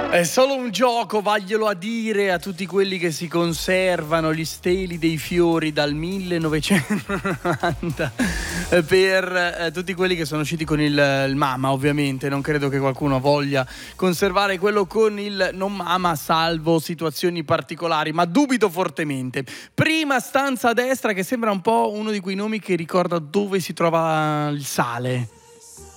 È solo un gioco, vaglielo a dire a tutti quelli che si conservano gli steli dei fiori dal 1990, per tutti quelli che sono usciti con il Mama. Ovviamente non credo che qualcuno voglia conservare quello con il non Mama, salvo situazioni particolari, ma dubito fortemente. Prima stanza a destra, che sembra un po' uno di quei nomi che ricorda dove si trova il sale.